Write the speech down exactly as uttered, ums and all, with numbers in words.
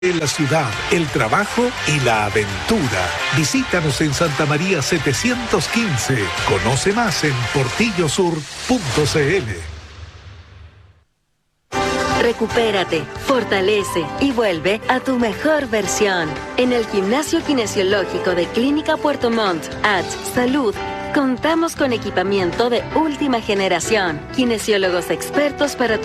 La ciudad, el trabajo y la aventura. Visítanos en Santa María setecientos quince. Conoce más en portillo sur punto c l. Recupérate, fortalece y vuelve a tu mejor versión. En el Gimnasio Kinesiológico de Clínica Puerto Montt, A T Salud, contamos con equipamiento de última generación. Kinesiólogos expertos para tu